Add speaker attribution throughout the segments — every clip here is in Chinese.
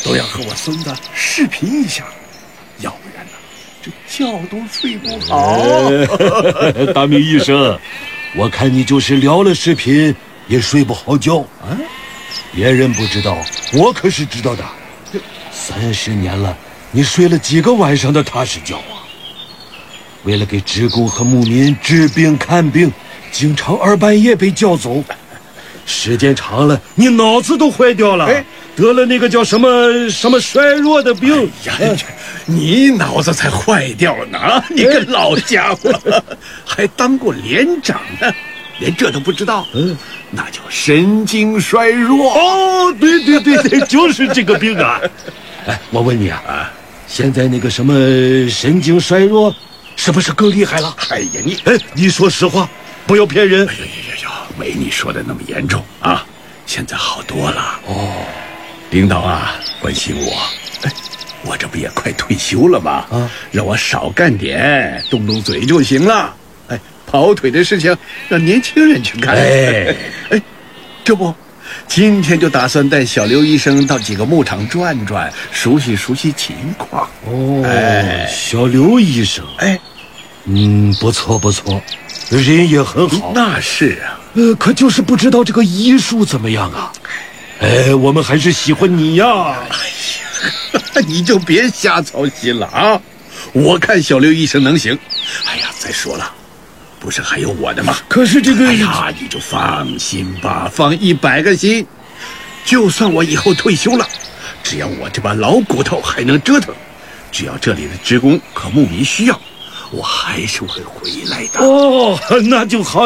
Speaker 1: 都要和我孙子视频一下，要不然呢，这觉都睡不好。
Speaker 2: 大明医生，我看你就是聊了视频也睡不好觉啊。别人不知道，我可是知道的。30年了，你睡了几个晚上的踏实觉啊？为了给职工和牧民治病看病，经常2半夜被叫走。时间长了，你脑子都坏掉了，得了那个叫什么衰弱的病。
Speaker 1: 你脑子才坏掉呢！你个老家伙，还当过连长呢，连这都不知道？那叫神经衰弱。
Speaker 2: 哦，对，就是这个病啊！哎，我问你啊，现在那个什么神经衰弱，是不是更厉害了？
Speaker 1: 哎呀，
Speaker 2: 你说实话，不要骗人。
Speaker 1: 没你说的那么严重啊，现在好多了。领导啊，关心我。我这不也快退休了吗？让我少干点，动动嘴就行了。跑腿的事情让年轻人去干。这不，今天就打算带小刘医生到几个牧场转转，熟悉熟悉情况。
Speaker 2: 小刘医生，不错，人也很好。
Speaker 1: 那是啊。
Speaker 2: 可就是不知道这个医术怎么样啊？我们还是喜欢你呀。
Speaker 1: 你就别瞎操心了啊！我看小刘医生能行。再说了，不是还有我的吗？
Speaker 2: 可是这个……
Speaker 1: 你就放心吧，放100个心。就算我以后退休了，只要我这把老骨头还能折腾，只要这里的职工和牧民需要，我还是会回来的。
Speaker 2: 那就好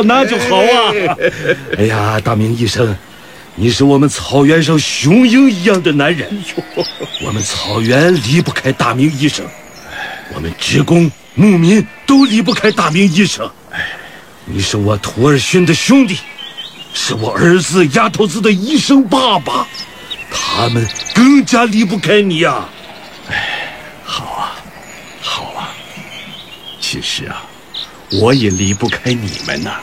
Speaker 2: 啊！大明医生，你是我们草原上雄鹰一样的男人。我们草原离不开大明医生，我们职工牧民都离不开大明医生。你是我图尔逊的兄弟，是我儿子丫头子的医生爸爸，他们更加离不开你呀。
Speaker 1: 好啊，其实啊，我也离不开你们呐。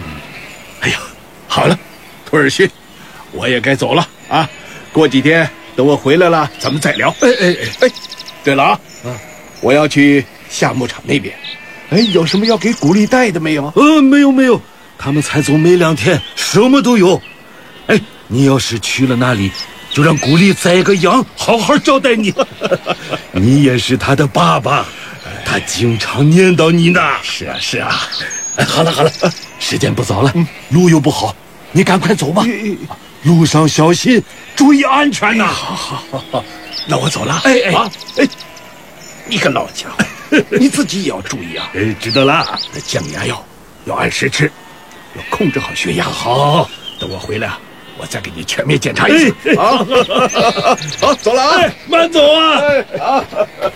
Speaker 1: 好了，图尔逊，我也该走了啊。过几天等我回来了，咱们再聊。对了啊，我要去夏牧场那边。有什么要给鼓励带的没有？
Speaker 2: 没有，他们才走没2天，什么都有。你要是去了那里，就让古丽宰个羊，好好招待你。你也是他的爸爸，他经常念叨你呢。
Speaker 1: 是啊。
Speaker 2: 好了，时间不早了，路又不好，你赶快走吧。路上小心，注意安全呐。
Speaker 1: 好，那我走了。你个老家伙，你自己也要注意啊。
Speaker 2: 知道了。
Speaker 1: 那降压药要按时吃，要控制好血压。
Speaker 2: 好，
Speaker 1: 等我回来啊，我再给你全面检查一次。好，走了啊。
Speaker 2: 慢走啊。